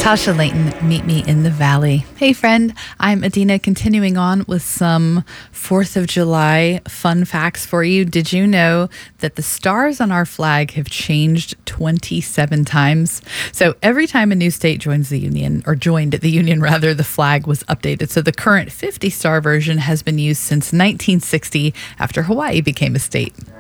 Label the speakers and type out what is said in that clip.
Speaker 1: Tasha Layton, Meet Me in the Valley. Hey friend, I'm Adina, continuing on with some 4th of July fun facts for you. Did you know that the stars on our flag have changed 27 times? So every time a new state joined the Union, the flag was updated. So the current 50-star version has been used since 1960 after Hawaii became a state.